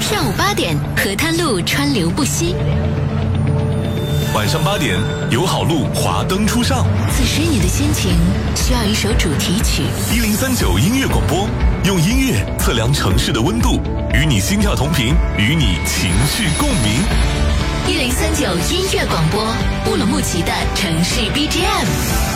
上午8点，河滩路川流不息； 晚上8点，友好路华灯初上。 此时你的心情需要一首主题曲。 1039音乐广播，用音乐测量城市的温度，与你心跳同频，与你情绪共鸣。 1039音乐广播，乌鲁木齐的城市 BGM。